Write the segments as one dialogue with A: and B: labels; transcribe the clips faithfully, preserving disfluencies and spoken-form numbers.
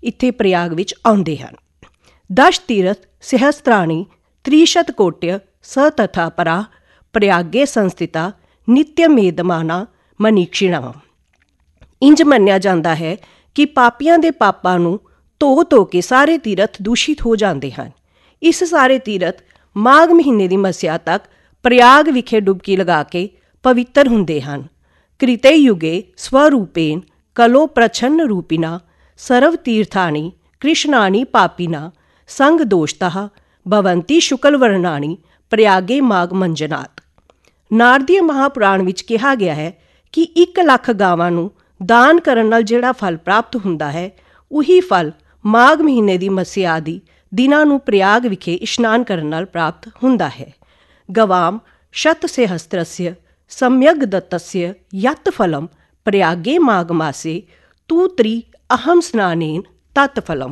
A: ਇੱਥੇ ਪ੍ਰਯਾਗ ਵਿੱਚ ਆਉਂਦੇ ਹਨ। ਦਸ਼ ਤੀਰਥ ਸਹਸਤਰਾਣੀ ਤ੍ਰਿਸ਼ਤਕੋਟਿ ਸ ਤਥਾ ਪਰਾ ਪ੍ਰਯਾਗੇ ਸੰਸਥਿਤਾ ਨਿਤਯਮੇਦਮਾਨਾ ਮਨੀਕਸ਼ਿਣਾ। ਇੰਜ ਮੰਨਿਆ ਜਾਂਦਾ ਹੈ ਕਿ ਪਾਪੀਆਂ ਦੇ ਪਾਪਾਂ ਨੂੰ ਧੋ ਧੋ ਕੇ ਸਾਰੇ ਤੀਰਥ ਦੂਸ਼ਿਤ ਹੋ ਜਾਂਦੇ ਹਨ। ਇਸ ਸਾਰੇ ਤੀਰਥ ਮਾਘ ਮਹੀਨੇ ਦੀ ਮੱਸਿਆ ਤੱਕ ਪ੍ਰਯਾਗ ਵਿਖੇ ਡੁਬਕੀ ਲਗਾ ਕੇ ਪਵਿੱਤਰ ਹੁੰਦੇ ਹਨ। ਕ੍ਰਿਤੇ ਯੁਗੇ ਸਵਰੂਪੇਣ ਕਲੋ ਪ੍ਰਛੰਨ ਰੂਪਿਨਾ ਸਰਵ ਤੀਰਥਾਨੀ ਕ੍ਰਿਸ਼ਨਾਨੀ ਪਾਪਿਨਾ ਸੰਗ ਦੋਸ਼ਤः ਭਵੰਤੀ ਸ਼ੁਕਲ ਵਰਣਾਨੀ ਪ੍ਰਯਾਗੇ ਮਾਘ ਮੰਜਨਾਤ। ਨਾਰਦੀय ਮਹਾਪੁਰਾਣ ਵਿੱਚ ਕਿਹਾ ਗਿਆ ਹੈ ਕਿ ਇੱਕ ਲੱਖ ਗਾਵਾਂ ਨੂੰ ਦਾਨ ਕਰਨ ਨਾਲ ਜਿਹੜਾ ਫਲ ਪ੍ਰਾਪਤ ਹੁੰਦਾ ਹੈ, ਉਹੀ ਫਲ ਮਾਘ ਮਹੀਨੇ ਦੀ ਮੱਸਿਆ ਆਦਿ ਦਿਨਾਂ ਨੂੰ ਪ੍ਰਯਾਗ ਵਿਖੇ ਇਸ਼ਨਾਨ ਕਰਨ ਨਾਲ ਪ੍ਰਾਪਤ ਹੁੰਦਾ ਹੈ। ਗਵਾਮ ਸ਼ਤ ਸਹਸ੍ਰਸਯ ਸਮਯਗ ਦੱਤਸਯ ਯਤ ਫਲਮ ਪ੍ਰਯਾਗੇ ਮਾਘ ਮਾਸੇ ਤੂ ਤ੍ਰੀ ਅਹਮ ਸਨਾਨੇਨ ਤਤ ਫਲਮ।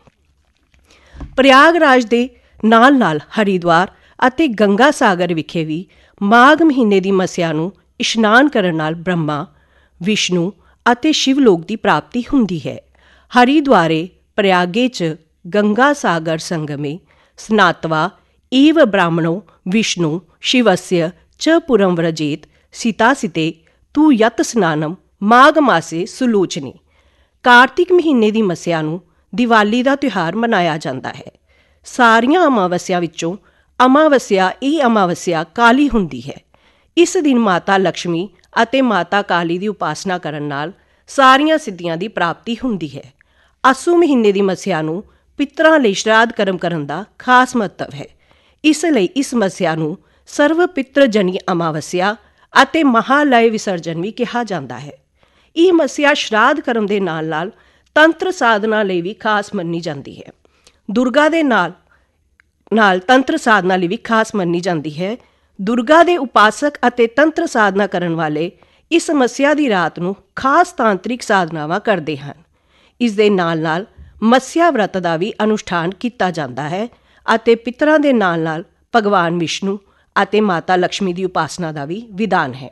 A: ਪ੍ਰਯਾਗਰਾਜ ਦੇ ਨਾਲ ਨਾਲ ਹਰਿਦੁਆਰ ਅਤੇ ਗੰਗਾ ਸਾਗਰ ਵਿਖੇ ਵੀ ਮਾਘ ਮਹੀਨੇ ਦੀ ਮੱਸਿਆ ਨੂੰ ਇਸ਼ਨਾਨ ਕਰਨ ਨਾਲ ਬ੍ਰਹਮਾ, ਵਿਸ਼ਨੂੰ ਅਤੇ ਸ਼ਿਵਲੋਕ ਦੀ ਪ੍ਰਾਪਤੀ ਹੁੰਦੀ ਹੈ। ਹਰਿਦੁਆਰੇ ਪ੍ਰਯਾਗੇ 'ਚ ਗੰਗਾ ਸਾਗਰ ਸੰਗਮੇ ਸਨਾਤਵਾ ਈਵ ਬ੍ਰਾਹਮਣੋ ਵਿਸ਼ਨੂੰ ਸ਼ਿਵਸਯ ਚ ਪੁਰਮ ਵ੍ਰਜੇਤ ਸੀਤਾ ਸਿਤੇ ਤੂ ਯਤ ਸਨਾਨਮ ਮਾਘ ਮਾਸੇ ਸੁਲੋਚਨੀ। ਕਾਰਤਿਕ ਮਹੀਨੇ ਦੀ ਮੱਸਿਆ ਨੂੰ ਦੀਵਾਲੀ ਦਾ ਤਿਉਹਾਰ ਮਨਾਇਆ ਜਾਂਦਾ ਹੈ। ਸਾਰੀਆਂ ਅਮਾਵਸਿਆ ਵਿੱਚੋਂ ਅਮਾਵਸਿਆ ਇਹ ਅਮਾਵਸਿਆ ਕਾਲੀ ਹੁੰਦੀ ਹੈ। ਇਸ ਦਿਨ ਮਾਤਾ ਲਕਸ਼ਮੀ ਅਤੇ ਮਾਤਾ ਕਾਲੀ ਦੀ ਉਪਾਸਨਾ ਕਰਨ ਨਾਲ ਸਾਰੀਆਂ ਸਿੱਧੀਆਂ ਦੀ ਪ੍ਰਾਪਤੀ ਹੁੰਦੀ ਹੈ। ਆਸੂ ਮਹੀਨੇ ਦੀ ਮੱਸਿਆ ਨੂੰ ਪਿਤਰਾਂ ਲਈ ਸ਼ਰਾਧ ਕਰਮ ਕਰਨ ਦਾ ਖਾਸ ਮਹੱਤਵ ਹੈ। ਇਸ ਲਈ ਇਸ ਮੱਸਿਆ ਨੂੰ ਸਰਵ ਪਿਤਰਜਨੀ ਅਮਾਵਸਿਆ ਅਤੇ ਮਹਾਲਯ ਵਿਸਰਜਨ ਵੀ ਕਿਹਾ ਜਾਂਦਾ ਹੈ। ਇਹ ਮੱਸਿਆ ਸ਼ਰਾਧ ਕਰਮ ਦੇ ਨਾਲ ਨਾਲ ਤੰਤਰ ਸਾਧਨਾ ਲਈ ਵੀ ਖਾਸ ਮੰਨੀ ਜਾਂਦੀ ਹੈ। ਦੁਰਗਾ ਦੇ ਨਾਲ ਨਾਲ ਤੰਤਰ ਸਾਧਨਾ ਲਈ ਵੀ ਖਾਸ ਮੰਨੀ ਜਾਂਦੀ ਹੈ। ਦੁਰਗਾ ਦੇ ਉਪਾਸਕ ਅਤੇ ਤੰਤਰ ਸਾਧਨਾ ਕਰਨ ਵਾਲੇ ਇਸ ਮੱਸਿਆ ਦੀ ਰਾਤ ਨੂੰ ਖਾਸ ਤਾਂਤਰਿਕ ਸਾਧਨਾਵਾਂ ਕਰਦੇ ਹਨ। ਇਸ ਦੇ ਨਾਲ ਨਾਲ ਮੱਸਿਆ ਵਰਤ ਦਾ ਵੀ ਅਨੁਸ਼ਠਾਨ ਕੀਤਾ ਜਾਂਦਾ ਹੈ ਅਤੇ ਪਿਤਰਾਂ ਦੇ ਨਾਲ ਨਾਲ ਭਗਵਾਨ ਵਿਸ਼ਨੂੰ ਅਤੇ ਮਾਤਾ ਲਕਸ਼ਮੀ ਦੀ ਉਪਾਸਨਾ ਦਾ ਵੀ ਵਿਧਾਨ ਹੈ।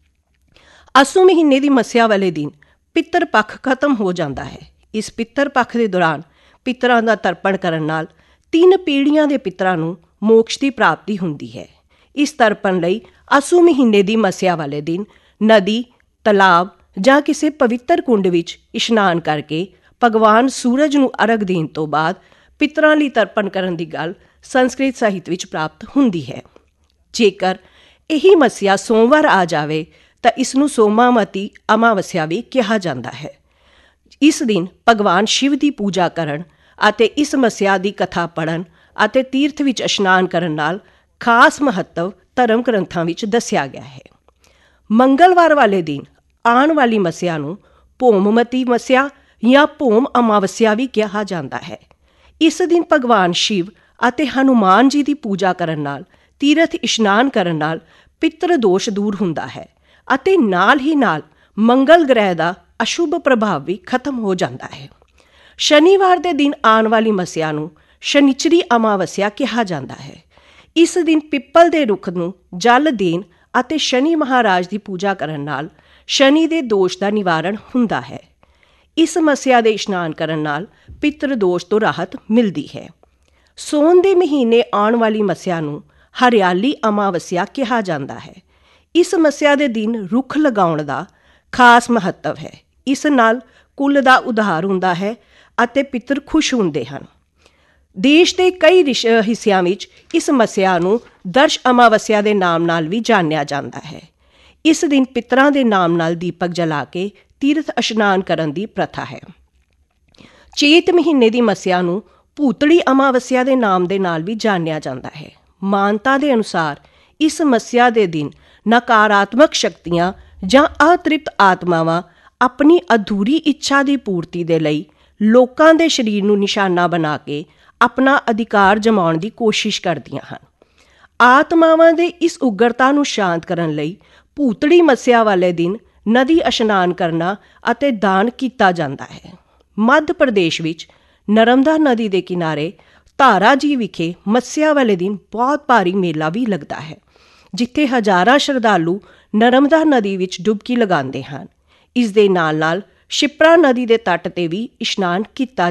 A: ਆਸੂ ਮਹੀਨੇ ਦੀ ਮੱਸਿਆ ਵਾਲੇ ਦਿਨ ਪਿਤਰ ਪੱਖ ਖਤਮ ਹੋ ਜਾਂਦਾ ਹੈ। ਇਸ ਪਿਤਰ ਪੱਖ ਦੇ ਦੌਰਾਨ ਪਿਤਰਾਂ ਦਾ ਤਰਪਣ ਕਰਨ ਨਾਲ ਤਿੰਨ ਪੀੜ੍ਹੀਆਂ ਦੇ ਪਿਤਰਾਂ ਨੂੰ ਮੋਕਸ਼ ਦੀ ਪ੍ਰਾਪਤੀ ਹੁੰਦੀ ਹੈ। ਇਸ ਤਰਪਣ ਲਈ ਆਸੂ ਮਹੀਨੇ ਦੀ ਮੱਸਿਆ ਵਾਲੇ ਦਿਨ ਨਦੀ, ਤਲਾਬ ਜਾਂ ਕਿਸੇ ਪਵਿੱਤਰ ਕੁੰਡ ਵਿੱਚ ਇਸ਼ਨਾਨ ਕਰਕੇ ਭਗਵਾਨ ਸੂਰਜ ਨੂੰ ਅਰਘ ਦੇਣ ਤੋਂ ਬਾਅਦ ਪਿਤਰਾਂ ਲਈ ਤਰਪਣ ਕਰਨ ਦੀ ਗੱਲ ਸੰਸਕ੍ਰਿਤ ਸਾਹਿਤ ਵਿੱਚ ਪ੍ਰਾਪਤ ਹੁੰਦੀ ਹੈ। ਜੇਕਰ ਇਹੀ ਮੱਸਿਆ ਸੋਮਵਾਰ ਆ ਜਾਵੇ ਤਾਂ ਇਸ ਨੂੰ ਸੋਮਾਵਤੀ ਅਮਾਵਸਿਆ ਵੀ ਕਿਹਾ ਜਾਂਦਾ ਹੈ। ਇਸ ਦਿਨ ਭਗਵਾਨ ਸ਼ਿਵ ਦੀ ਪੂਜਾ ਕਰਨ ਅਤੇ ਇਸ ਮੱਸਿਆ ਦੀ ਕਥਾ ਪੜ੍ਹਨ ਅਤੇ ਤੀਰਥ ਵਿੱਚ ਇਸ਼ਨਾਨ ਕਰਨ ਨਾਲ ਖਾਸ ਮਹੱਤਵ ਧਰਮ ਗ੍ਰੰਥਾਂ ਵਿੱਚ ਦੱਸਿਆ ਗਿਆ ਹੈ। ਮੰਗਲਵਾਰ ਵਾਲੇ ਦਿਨ ਆਉਣ ਵਾਲੀ ਮੱਸਿਆ ਨੂੰ ਭੌਮਮਤੀ ਮੱਸਿਆ ਜਾਂ ਭੌਮ ਅਮਾਵਸਿਆ ਵੀ ਕਿਹਾ ਜਾਂਦਾ ਹੈ। ਇਸ ਦਿਨ ਭਗਵਾਨ ਸ਼ਿਵ ਅਤੇ ਹਨੂਮਾਨ ਜੀ ਦੀ ਪੂਜਾ ਕਰਨ ਨਾਲ ਤੀਰਥ ਇਸ਼ਨਾਨ ਕਰਨ ਨਾਲ ਪਿਤਰ ਦੋਸ਼ ਦੂਰ ਹੁੰਦਾ ਹੈ ਅਤੇ ਨਾਲ ਹੀ ਨਾਲ ਮੰਗਲ ਗ੍ਰਹਿ ਦਾ ਅਸ਼ੁਭ ਪ੍ਰਭਾਵ ਵੀ ਖਤਮ ਹੋ ਜਾਂਦਾ ਹੈ। ਸ਼ਨੀਵਾਰ ਦੇ ਦਿਨ ਆਉਣ ਵਾਲੀ ਮੱਸਿਆ ਨੂੰ ਸ਼ਨੀਚਰੀ ਅਮਾਵਸਿਆ ਕਿਹਾ ਜਾਂਦਾ ਹੈ। ਇਸ ਦਿਨ ਪਿੱਪਲ ਦੇ ਰੁੱਖ ਨੂੰ ਜਲ ਦੇਣ ਅਤੇ ਸ਼ਨੀ ਮਹਾਰਾਜ ਦੀ ਪੂਜਾ ਕਰਨ ਨਾਲ ਸ਼ਨੀ ਦੇ ਦੋਸ਼ ਦਾ ਨਿਵਾਰਣ ਹੁੰਦਾ ਹੈ। ਇਸ ਮੱਸਿਆ ਦੇ ਇਸ਼ਨਾਨ ਕਰਨ ਨਾਲ ਪਿਤਰ ਦੋਸ਼ ਤੋਂ ਰਾਹਤ ਮਿਲਦੀ ਹੈ। ਸੌਣ ਦੇ ਮਹੀਨੇ ਆਉਣ ਵਾਲੀ ਮੱਸਿਆ ਨੂੰ ਹਰਿਆਲੀ ਅਮਾਵਸਿਆ ਕਿਹਾ ਜਾਂਦਾ ਹੈ। ਇਸ ਮੱਸਿਆ ਦੇ ਦਿਨ ਰੁੱਖ ਲਗਾਉਣ ਦਾ ਖਾਸ ਮਹੱਤਵ ਹੈ। ਇਸ ਨਾਲ ਕੁੱਲ ਦਾ ਉਧਾਰ ਹੁੰਦਾ ਹੈ ਅਤੇ ਪਿਤਰ ਖੁਸ਼ ਹੁੰਦੇ ਹਨ। ਦੇਸ਼ ਦੇ ਕਈ ਹਿੱਸਿਆਂ ਵਿੱਚ ਇਸ ਮੱਸਿਆ ਨੂੰ ਦਰਸ਼ ਅਮਾਵਸਿਆ ਦੇ ਨਾਮ ਨਾਲ ਵੀ ਜਾਣਿਆ ਜਾਂਦਾ ਹੈ। ਇਸ ਦਿਨ ਪਿਤਰਾਂ ਦੇ ਨਾਮ ਨਾਲ ਦੀਪਕ ਜਲਾ ਕੇ ਤੀਰਥ ਇਸ਼ਨਾਨ ਕਰਨ ਦੀ ਪ੍ਰਥਾ ਹੈ। ਚੇਤ ਮਹੀਨੇ ਦੀ ਮੱਸਿਆ ਨੂੰ ਭੂਤੜੀ ਅਮਾਵਸਿਆ ਦੇ ਨਾਮ ਦੇ ਨਾਲ ਵੀ ਜਾਣਿਆ ਜਾਂਦਾ ਹੈ। ਮਾਨਤਾ ਦੇ ਅਨੁਸਾਰ ਇਸ ਮੱਸਿਆ ਦੇ ਦਿਨ ਨਕਾਰਾਤਮਕ ਸ਼ਕਤੀਆਂ ਜਾਂ ਅਤ੍ਰਿਪਤ ਆਤਮਾਵਾਂ ਆਪਣੀ ਅਧੂਰੀ ਇੱਛਾ ਦੀ ਪੂਰਤੀ ਦੇ ਲਈ ਲੋਕਾਂ ਦੇ ਸਰੀਰ ਨੂੰ ਨਿਸ਼ਾਨਾ ਬਣਾ ਕੇ ਆਪਣਾ ਅਧਿਕਾਰ ਜਮਾਉਣ ਦੀ ਕੋਸ਼ਿਸ਼ ਕਰਦੀਆਂ ਹਨ। ਆਤਮਾਵਾਂ ਦੇ ਇਸ ਉਗਰਤਾ ਨੂੰ ਸ਼ਾਂਤ ਕਰਨ ਲਈ ਭੂਤੜੀ ਮੱਸਿਆ ਵਾਲੇ ਦਿਨ ਨਦੀ ਇਸ਼ਨਾਨ ਕਰਨਾ ਅਤੇ ਦਾਨ ਕੀਤਾ ਜਾਂਦਾ ਹੈ। ਮੱਧ ਪ੍ਰਦੇਸ਼ ਵਿੱਚ ਨਰਮਦਾ ਨਦੀ ਦੇ ਕਿਨਾਰੇ ਧਾਰਾ ਜੀ ਵਿਖੇ ਮੱਸਿਆ ਵਾਲੇ ਦਿਨ ਬਹੁਤ ਭਾਰੀ ਮੇਲਾ ਵੀ ਲੱਗਦਾ ਹੈ, ਜਿੱਥੇ ਹਜ਼ਾਰਾਂ ਸ਼ਰਧਾਲੂ ਨਰਮਦਾ ਨਦੀ ਵਿੱਚ ਡੁਬਕੀ ਲਗਾਉਂਦੇ ਹਨ। ਇਸ ਦੇ ਨਾਲ ਨਾਲ ਸ਼ਿਪਰਾ ਨਦੀ ਦੇ ਤੱਟ 'ਤੇ ਵੀ ਇਸ਼ਨਾਨ ਕੀਤਾ